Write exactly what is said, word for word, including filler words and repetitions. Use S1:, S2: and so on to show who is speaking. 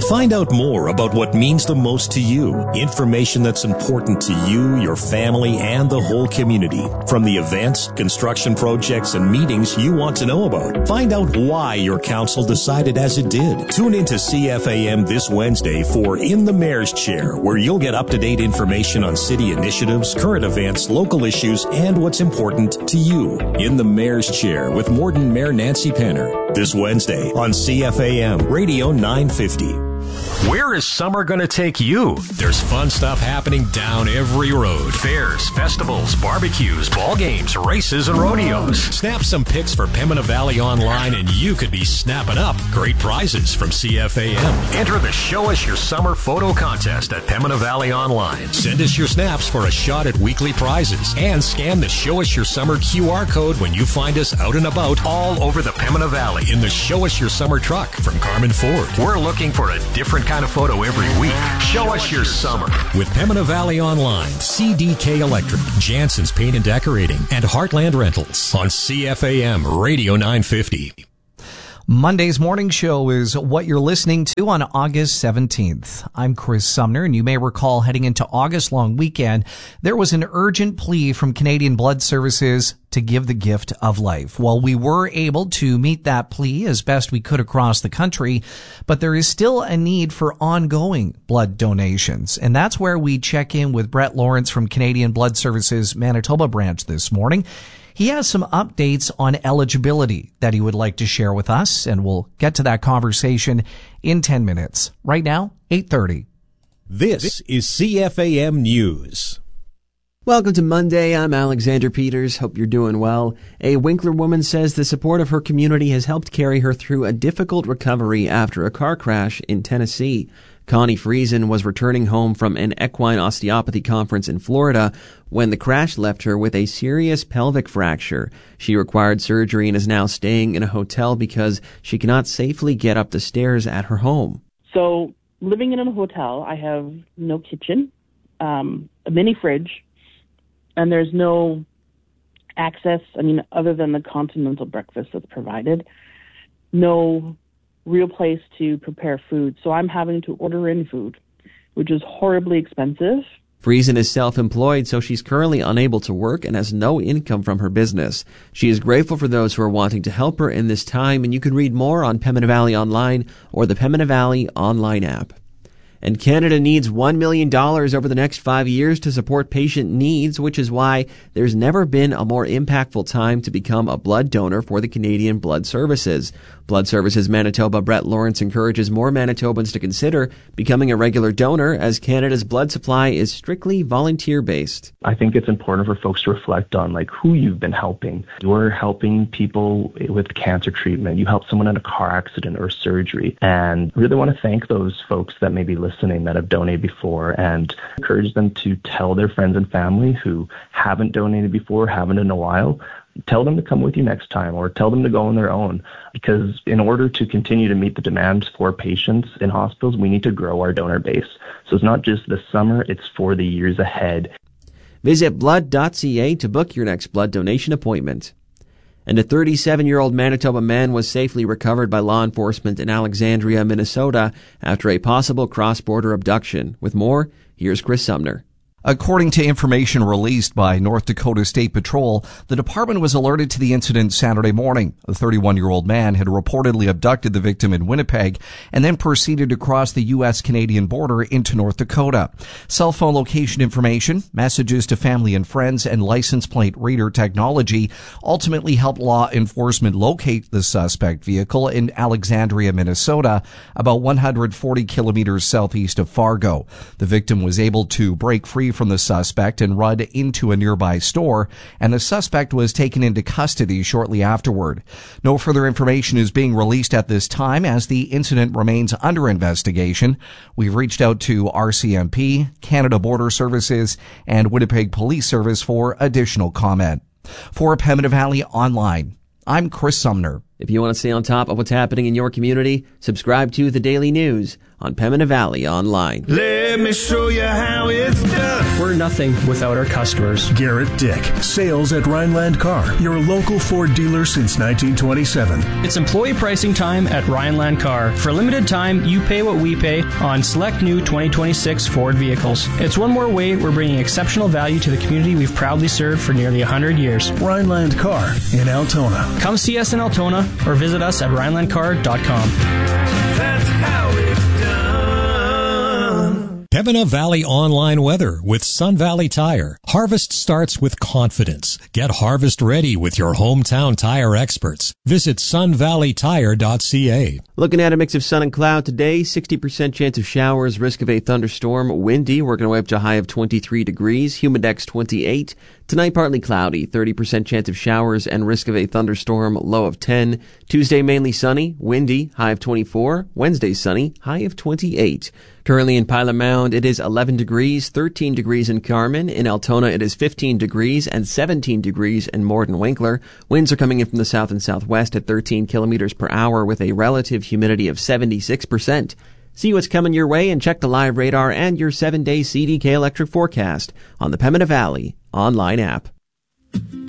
S1: Find out more about what means the most to you. Information that's important to you, your family, and the whole community. From the events, construction projects, and meetings you want to know about. Find out why your council decided as it did. Tune into C F A M this Wednesday for In the Mayor's Chair, where you'll get up-to-date information on city initiatives, current events, local issues, and what's important to you. In the Mayor's Chair with Morden Mayor Nancy Penner. This Wednesday on C F A M Radio nine fifty. Where is summer going to take you? There's fun stuff happening down every road. Fairs, festivals, barbecues, ball games, races, and rodeos. Snap some pics for Pembina Valley Online and you could be snapping up great prizes from C F A M. Enter the Show Us Your Summer photo contest at Pembina Valley Online. Send us your snaps for a shot at weekly prizes and scan the Show Us Your Summer Q R code when you find us out and about all over the Pembina Valley in the Show Us Your Summer truck from Carmen Ford. We're looking for a different kind of photo every week. Show us your summer. With Pembina Valley Online, C D K Electric, Jansen's Paint and Decorating, and Heartland Rentals on C F A M Radio nine fifty.
S2: Monday's morning show is what you're listening to on August seventeenth. I'm Chris Sumner, and you may recall heading into August long weekend, there was an urgent plea from Canadian Blood Services to give the gift of life. Well, we were able to meet that plea as best we could across the country, but there is still a need for ongoing blood donations. And that's where we check in with Brett Lawrence from Canadian Blood Services Manitoba branch this morning. He has some updates on eligibility that he would like to share with us, and we'll get to that conversation in ten minutes. Right now, eight thirty.
S1: This is C F A M News.
S3: Welcome to Monday. I'm Alexander Peters. Hope you're doing well. A Winkler woman says the support of her community has helped carry her through a difficult recovery after a car crash in Tennessee. Connie Friesen was returning home from an equine osteopathy conference in Florida when the crash left her with a serious pelvic fracture. She required surgery and is now staying in a hotel because she cannot safely get up the stairs at her home.
S4: So living in a hotel, I have no kitchen, um, a mini fridge, and there's no access, I mean, other than the continental breakfast that's provided, no real place to prepare food. So I'm having to order in food, which is horribly expensive.
S3: Friesen is self-employed, so she's currently unable to work and has no income from her business. She is grateful for those who are wanting to help her in this time, and you can read more on Pembina Valley Online or the Pembina Valley Online app. And Canada needs one million dollars over the next five years to support patient needs, which is why there's never been a more impactful time to become a blood donor for the Canadian Blood Services. Blood Services Manitoba Brett Lawrence encourages more Manitobans to consider becoming a regular donor, as Canada's blood supply is strictly volunteer-based.
S5: I think it's important for folks to reflect on like who you've been helping. You're helping people with cancer treatment. You helped someone in a car accident or surgery. And really want to thank those folks that may be listening that have donated before, and encourage them to tell their friends and family who haven't donated before, haven't in a while. Tell them to come with you next time, or tell them to go on their own, because in order to continue to meet the demands for patients in hospitals, we need to grow our donor base. So it's not just this summer, it's for the years ahead.
S3: Visit blood dot c a to book your next blood donation appointment. And a thirty-seven-year-old Manitoba man was safely recovered by law enforcement in Alexandria, Minnesota, after a possible cross-border abduction. With more, here's Chris Sumner.
S2: According to information released by North Dakota State Patrol, the department was alerted to the incident Saturday morning. A thirty-one-year-old man had reportedly abducted the victim in Winnipeg and then proceeded to cross the U S Canadian border into North Dakota. Cell phone location information, messages to family and friends, and license plate reader technology ultimately helped law enforcement locate the suspect vehicle in Alexandria, Minnesota, about one hundred forty kilometers southeast of Fargo. The victim was able to break free from the suspect and run into a nearby store, and the suspect was taken into custody shortly afterward. No further information is being released at this time as the incident remains under investigation. We've reached out to R C M P, Canada Border Services, and Winnipeg Police Service for additional comment. For Pembina Valley Online, I'm Chris Sumner.
S3: If you want to stay on top of what's happening in your community, subscribe to The Daily News on Pembina Valley Online.
S6: Let me show you how it's done. We're nothing without our customers.
S7: Garrett Dick, sales at Rhineland Car, your local Ford dealer since nineteen twenty-seven.
S6: It's employee pricing time at Rhineland Car. For a limited time, you pay what we pay on select new twenty twenty-six Ford vehicles. It's one more way we're bringing exceptional value to the community we've proudly served for nearly one hundred years.
S7: Rhineland Car in Altona.
S6: Come see us in Altona or visit us at rhineland car dot com.
S8: That's how it's done.
S1: Pembina Valley online weather with Sun Valley Tire. Harvest starts with confidence. Get harvest ready with your hometown tire experts. Visit sun valley tire dot c a.
S3: Looking at a mix of sun and cloud today, sixty percent chance of showers, risk of a thunderstorm, windy, working our way up to a high of twenty-three degrees, humidex twenty-eight. Tonight, partly cloudy, thirty percent chance of showers and risk of a thunderstorm, low of ten. Tuesday, mainly sunny, windy, high of twenty-four. Wednesday, sunny, high of twenty-eight. Currently in Pilot Mound, it is eleven degrees, thirteen degrees in Carmen. In Altona, it is fifteen degrees and seventeen degrees in Morden Winkler. Winds are coming in from the south and southwest at thirteen kilometers per hour with a relative humidity of seventy-six percent. See what's coming your way and check the live radar and your seven-day C D K electric forecast on the Pembina Valley online app.